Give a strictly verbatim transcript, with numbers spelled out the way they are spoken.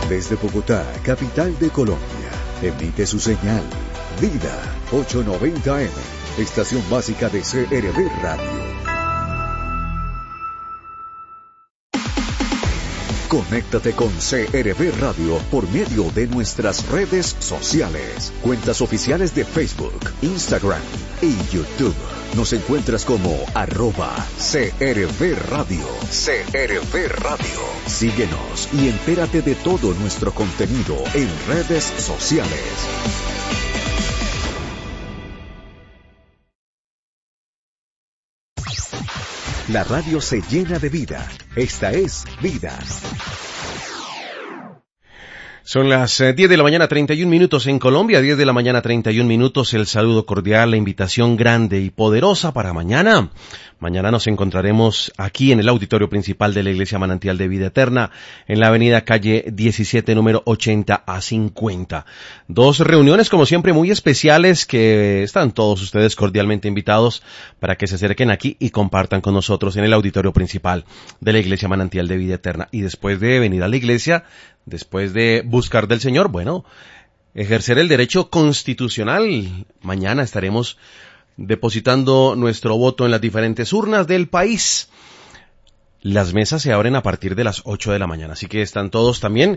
Desde Bogotá, capital de Colombia, emite su señal Vida ochocientos noventa eme, estación básica de C R V Radio. Conéctate con C R V Radio por medio de nuestras redes sociales, cuentas oficiales de Facebook, Instagram y YouTube. Nos encuentras como arroba C R V Radio. C R V Radio. Síguenos y entérate de todo nuestro contenido en redes sociales. La radio se llena de vida. Esta es Vida. Son las diez de la mañana, treinta y un minutos en Colombia, diez de la mañana, treinta y un minutos. El saludo cordial, la invitación grande y poderosa para mañana. Mañana nos encontraremos aquí en el auditorio principal de la Iglesia Manantial de Vida Eterna, en la avenida calle diecisiete, número ochenta a cincuenta. Dos reuniones, como siempre, muy especiales que están todos ustedes cordialmente invitados para que se acerquen aquí y compartan con nosotros en el auditorio principal de la Iglesia Manantial de Vida Eterna. Y después de venir a la iglesia, después de buscar del Señor, bueno, ejercer el derecho constitucional. Mañana estaremos depositando nuestro voto en las diferentes urnas del país. Las mesas se abren a partir de las ocho de la mañana, así que están todos también